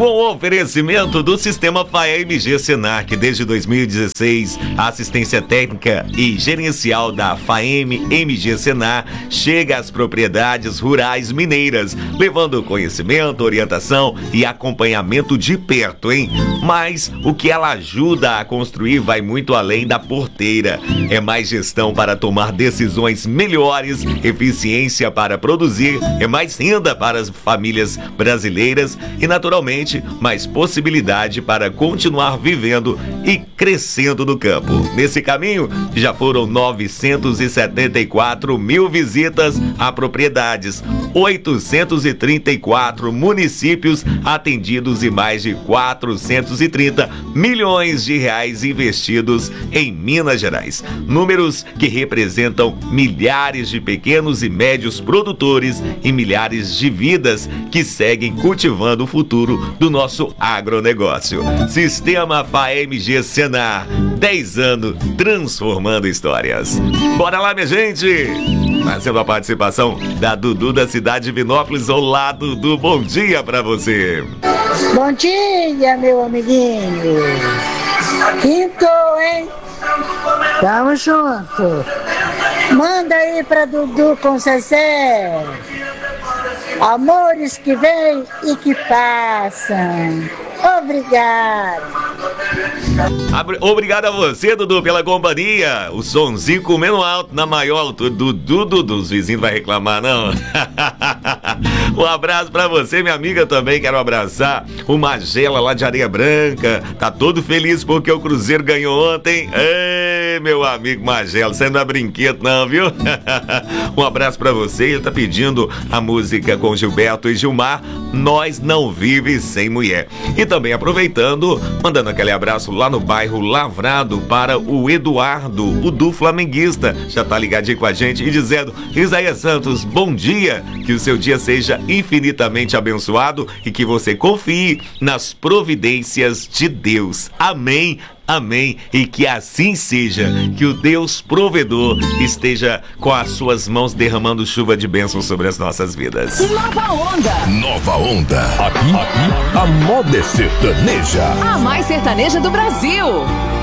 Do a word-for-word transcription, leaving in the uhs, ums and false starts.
Com o oferecimento do Sistema FAEMG Senac, desde dois mil e dezesseis, a assistência técnica e gerencial da FAEM-M G Senar chega às propriedades rurais mineiras, levando conhecimento, orientação e acompanhamento de perto, hein? Mas o que ela ajuda a construir vai muito além da porteira. É mais gestão para tomar decisões melhores, eficiência para produzir, é mais renda para as famílias brasileiras e, naturalmente, mais possibilidade para continuar vivendo e crescendo no campo. Nesse caminho, já foram novecentos e setenta e quatro mil visitas a propriedades, oitocentos e trinta e quatro municípios atendidos e mais de quatrocentos e trinta milhões de reais investidos em Minas Gerais. Números que representam milhares de pequenos e médios produtores e milhares de vidas que seguem cultivando o futuro do nosso agronegócio. Sistema FAEMG Senar, dez anos transformando histórias. Bora lá, minha gente! Fazendo a participação da Dudu da cidade de Vinópolis. Olá, Dudu, bom dia pra você. Bom dia, meu amiguinho. Quinto, hein? Tamo junto. Manda aí pra Dudu com Zezé. Amores que vêm e que passam. Obrigado. Obrigado a você, Dudu, pela companhia. O sonzinho comendo alto na maior altura. Dudu, Dudu, os vizinhos não vai reclamar, não. Um abraço pra você, minha amiga, também. Quero abraçar o Magela lá de Areia Branca. Tá todo feliz porque o Cruzeiro ganhou ontem. Ei, meu amigo Magela, você não é brinquedo, não, viu? Um abraço pra você. Ele tá pedindo a música com Gilberto e Gilmar, Nós Não Vive Sem Mulher. E também aproveitando, mandando aquele abraço lá no bairro Lavrado para o Eduardo, o do Flamenguista. Já tá ligadinho com a gente e dizendo: Isaías Santos, bom dia, que o seu dia seja infinitamente abençoado e que você confie nas providências de Deus. Amém. Amém, e que assim seja, que o Deus provedor esteja com as suas mãos derramando chuva de bênçãos sobre as nossas vidas. Nova Onda. Nova Onda. Aqui, aqui, a moda é sertaneja. A mais sertaneja do Brasil.